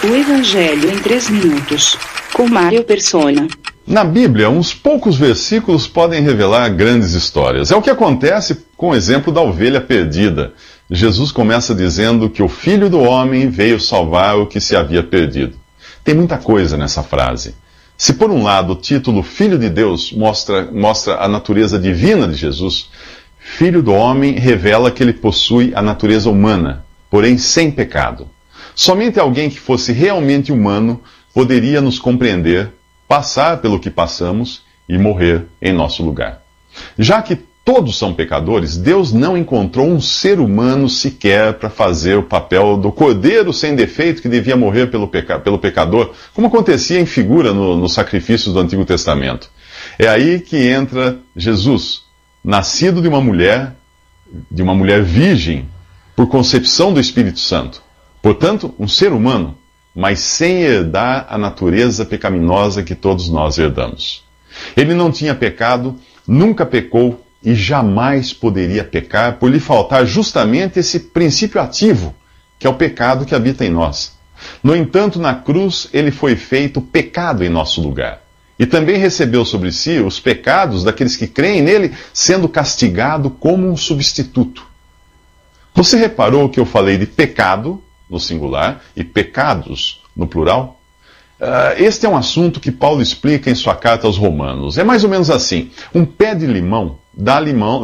O Evangelho em 3 minutos, com Mário Persona. Na Bíblia, uns poucos versículos podem revelar grandes histórias. É o que acontece com o exemplo da ovelha perdida. Jesus começa dizendo que o Filho do Homem veio salvar o que se havia perdido. Tem muita coisa nessa frase. Se por um lado o título Filho de Deus mostra a natureza divina de Jesus, Filho do Homem revela que ele possui a natureza humana, porém sem pecado. Somente alguém que fosse realmente humano poderia nos compreender, passar pelo que passamos e morrer em nosso lugar. Já que todos são pecadores, Deus não encontrou um ser humano sequer para fazer o papel do cordeiro sem defeito que devia morrer pelo pecador, como acontecia em figura nos sacrifícios do Antigo Testamento. É aí que entra Jesus, nascido de uma mulher virgem, por concepção do Espírito Santo. Portanto, um ser humano, mas sem herdar a natureza pecaminosa que todos nós herdamos. Ele não tinha pecado, nunca pecou e jamais poderia pecar por lhe faltar justamente esse princípio ativo, que é o pecado que habita em nós. No entanto, na cruz, ele foi feito pecado em nosso lugar. E também recebeu sobre si os pecados daqueles que creem nele, sendo castigado como um substituto. Você reparou que eu falei de pecado no singular e pecados no plural? Este é um assunto que Paulo explica em sua carta aos Romanos. É mais ou menos assim: um pé de limão dá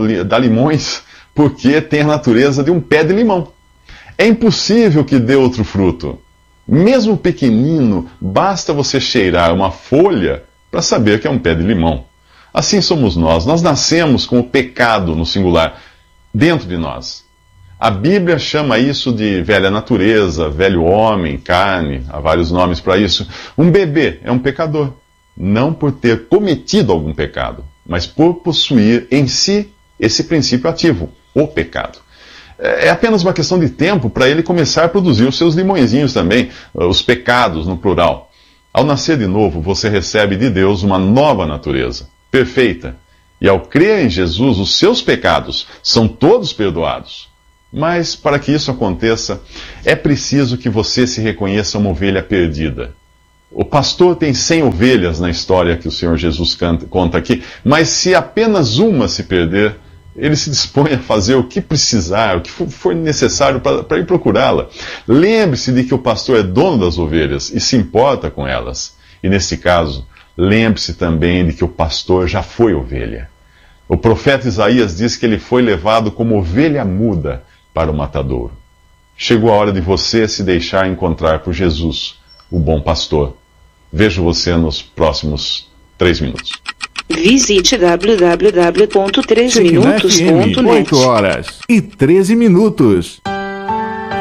limões porque tem a natureza de um pé de limão. É impossível que dê outro fruto. Mesmo pequenino, basta você cheirar uma folha para saber que é um pé de limão. Assim somos nós. Nós nascemos com o pecado no singular dentro de nós. A Bíblia chama isso de velha natureza, velho homem, carne, há vários nomes para isso. Um bebê é um pecador, não por ter cometido algum pecado, mas por possuir em si esse princípio ativo, o pecado. É apenas uma questão de tempo para ele começar a produzir os seus limõezinhos também, os pecados no plural. Ao nascer de novo, você recebe de Deus uma nova natureza, perfeita. E ao crer em Jesus, os seus pecados são todos perdoados. Mas, para que isso aconteça, é preciso que você se reconheça uma ovelha perdida. O pastor tem 100 ovelhas na história que o Senhor Jesus conta aqui, mas se apenas uma se perder, ele se dispõe a fazer o que precisar, o que for necessário para ir procurá-la. Lembre-se de que o pastor é dono das ovelhas e se importa com elas. E nesse caso, lembre-se também de que o pastor já foi ovelha. O profeta Isaías diz que ele foi levado como ovelha muda para o matadouro. Chegou a hora de você se deixar encontrar por Jesus, o bom pastor. Vejo você nos próximos 3 minutos. Visite www.3minutos.net. 8 horas e 13 minutos.